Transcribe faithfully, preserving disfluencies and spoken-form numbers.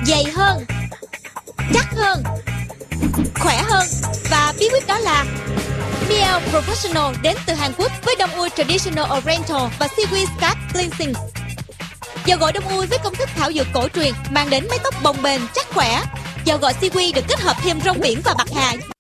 dày hơn, chắc hơn, khỏe hơn. Và bí quyết đó là Miele Professional đến từ Hàn Quốc với đông ui Traditional Oriental và Seaweed Scalp Cleansing. Dầu gội đông ui với công thức thảo dược cổ truyền mang đến mái tóc bồng bềnh chắc khỏe. Dầu gội Seaweed được kết hợp thêm rong biển và bạc hà